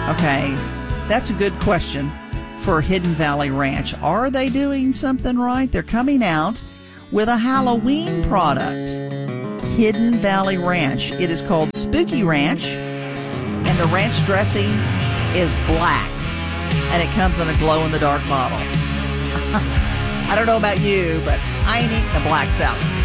Okay, that's a good question for Hidden Valley Ranch. Are they doing something right? They're coming out with a Halloween product. Hidden Valley Ranch. It is called Spooky Ranch, and the ranch dressing is black, and it comes in a glow-in-the-dark bottle. I don't know about you, but I ain't eating a black salad.